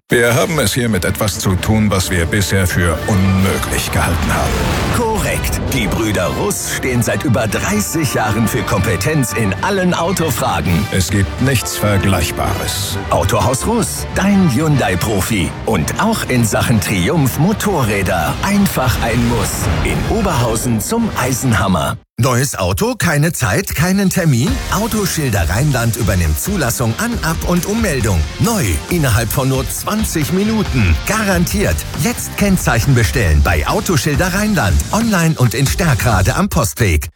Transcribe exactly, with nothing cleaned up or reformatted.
Wir haben es hier mit etwas zu tun, was wir bisher für unmöglich gehalten haben. Korrekt. Die Brüder Russ stehen seit über dreißig Jahren für Kompetenz in allen Autofragen. Es gibt nichts Vergleichbares. Autohaus Russ, dein Hyundai-Profi. Und auch in Sachen Triumph Motorräder. Einfach ein Muss. In Oberhausen zum Eisenhammer. Neues Auto, keine Zeit, keinen Termin? Autoschilder Rheinland übernimmt Zulassung an, Ab- und Ummeldung. Neu, innerhalb von nur zwanzig Minuten. Garantiert. Jetzt Kennzeichen bestellen bei Autoschilder Rheinland. Online und in Stärkrade am Postweg.